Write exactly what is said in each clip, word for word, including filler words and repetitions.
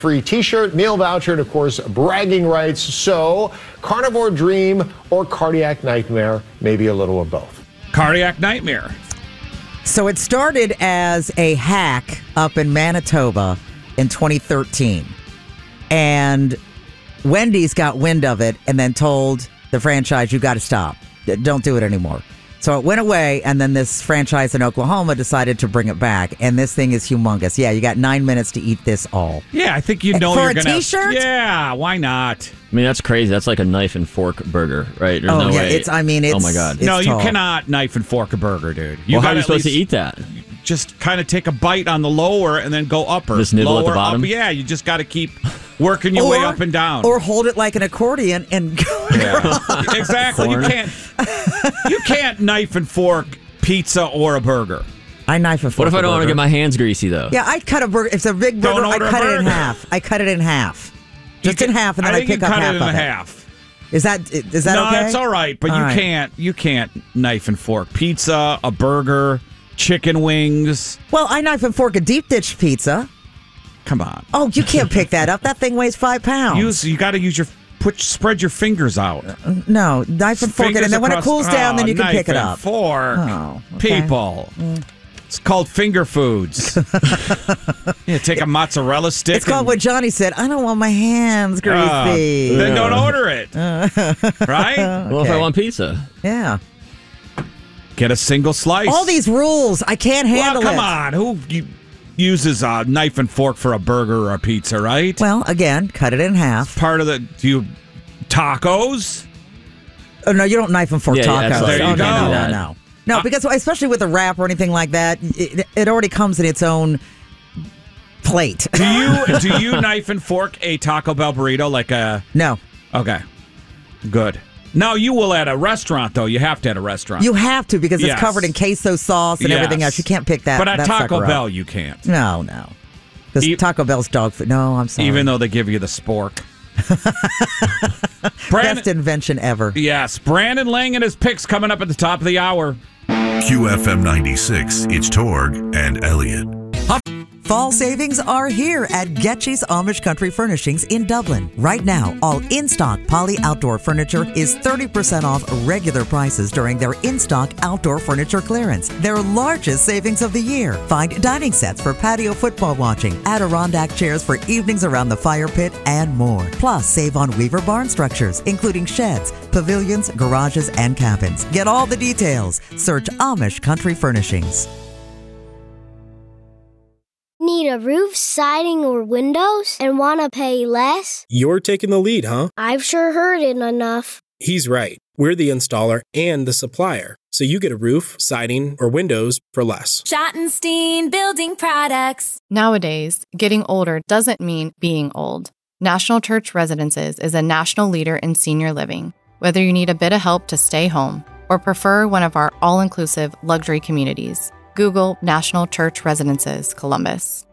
Free t-shirt, meal voucher, and of course, bragging rights. So, carnivore dream or cardiac nightmare, maybe a little of both. Cardiac nightmare. So it started as a hack up in Manitoba in twenty thirteen. And Wendy's got wind of it and then told the franchise, you got to stop. Don't do it anymore. So it went away, and then this franchise in Oklahoma decided to bring it back. And this thing is humongous. Yeah, you got nine minutes to eat this all. Yeah, I think you know For you're a going to... T-shirt? Yeah, why not? I mean, that's crazy. That's like a knife and fork burger, right? There's Oh, no yeah, way. it's, I mean, it's... Oh, my God. it's No, you tall. cannot knife and fork a burger, dude. You Well, how are gotta you at supposed to least eat that? Just kind of take a bite on the lower and then go upper. Just nibble at the Lower, bottom? Up, yeah, you just got to keep working your Or- way up and down. Or hold it like an accordion and go. Yeah. Exactly. You Corn. can't, you can't knife and fork pizza or a burger. I knife and fork What if I a don't want to burger. get my hands greasy, though? Yeah, I cut a burger. If it's a big burger, Don't I order a cut it in burger. half. I cut it in half. Just You in can- half, and then I, think pick you up cut half it in of half. it. Is that is that no, okay? it's all right, but All you right. can't you can't knife and fork pizza, a burger, chicken wings. Well, I knife and fork a deep dish pizza. Come on, Oh, you can't pick that up. That thing weighs five pounds. use you got to use your put spread your fingers out. no, knife and fork it, Fingers and then when it across- cools down, then Oh, you can knife pick it and up. Fork, Oh, okay. people. It's called finger foods. Yeah, take a mozzarella stick. It's called and- what Johnny said. I don't want my hands Uh, greasy. then don't order it. Right? Well, if I Okay. want pizza. yeah. Get a single slice. All these rules, I can't Well, handle come it. on. Who you, uses a knife and fork for a burger or a pizza, right? Well, again, cut it in half. Part of the do you tacos? Oh no, you don't knife and fork Yeah, yeah, tacos. that's right. There oh, you no, go. no, no, no. No, because especially with a wrap or anything like that, it, it already comes in its own plate. Do you do you knife and fork a Taco Bell burrito like a? No, Okay, good. No, you will at a restaurant though. You have to at a restaurant. you have to because it's Yes. covered in queso sauce and Yes. everything else. You can't pick that. But at that Taco sucker Bell, up. you can't. No, no. Because E- Taco Bell's dog food. No, I'm sorry. Even though they give you the spork. best Brandon, invention ever. yes, Brandon Lang and his picks coming up at the top of the hour. Q F M ninety-six, it's Torg and Elliot. Fall savings are here at Getchy's Amish Country Furnishings in Dublin. Right now, all in-stock Poly Outdoor furniture is thirty percent off regular prices during their in-stock outdoor furniture clearance, their largest savings of the year. Find dining sets for patio football watching, Adirondack chairs for evenings around the fire pit, and more. Plus, save on Weaver barn structures, including sheds, pavilions, garages, and cabins. Get all the details. Search Amish Country Furnishings. Need a roof, siding, or windows and want to pay less? You're taking the lead, huh? I've sure heard it enough. He's right. We're the installer and the supplier, so you get a roof, siding, or windows for less. Schottenstein Building Products. Nowadays, getting older doesn't mean being old. National Church Residences is a national leader in senior living. Whether you need a bit of help to stay home or prefer one of our all-inclusive luxury communities, Google National Church Residences, Columbus.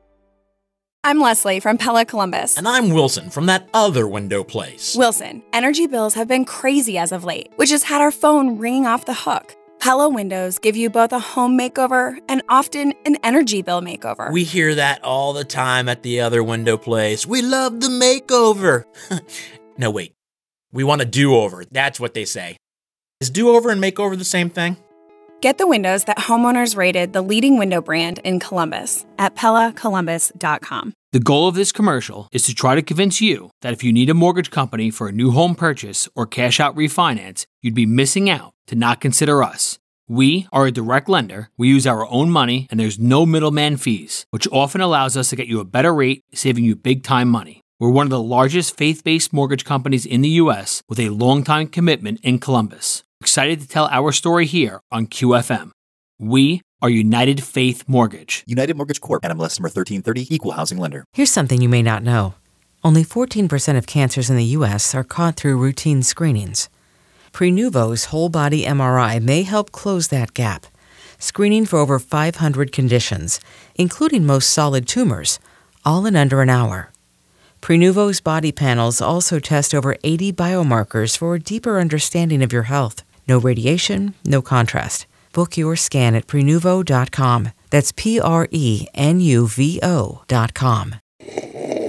I'm Leslie from Pella Columbus. And I'm Wilson from that other window place. Wilson, energy bills have been crazy as of late, which has had our phone ringing off the hook. Pella windows give you both a home makeover and often an energy bill makeover. We hear that all the time at the other window place. We love the makeover. No, wait. We want a do-over. That's what they say. Is do-over and makeover the same thing? Get the windows that homeowners rated the leading window brand in Columbus at Pella Columbus dot com. The goal of this commercial is to try to convince you that if you need a mortgage company for a new home purchase or cash out refinance, you'd be missing out to not consider us. We are a direct lender, we use our own money, and there's no middleman fees, which often allows us to get you a better rate, saving you big time money. We're one of the largest faith-based mortgage companies in the U S with a long-time commitment in Columbus. Excited to tell our story here on Q F M. We are United Faith Mortgage. United Mortgage Corp. N M L S number thirteen thirty, Equal Housing Lender. Here's something you may not know. Only fourteen percent of cancers in the U S are caught through routine screenings. Prenuvo's whole body M R I may help close that gap, screening for over five hundred conditions, including most solid tumors, all in under an hour. Prenuvo's body panels also test over eighty biomarkers for a deeper understanding of your health. No radiation, no contrast. Book your scan at Prenuvo dot com. That's P R E N U V O dot com.